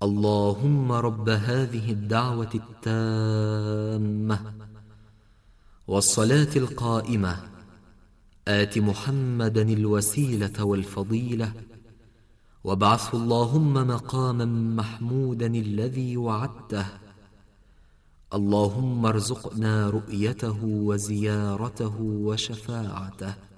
اللهم رب هذه الدعوة التامة والصلاة القائمة آت محمدا الوسيلة والفضيلة وابعثه اللهم مقاما محمودا الذي وعدته. اللهم ارزقنا رؤيته وزيارته وشفاعته.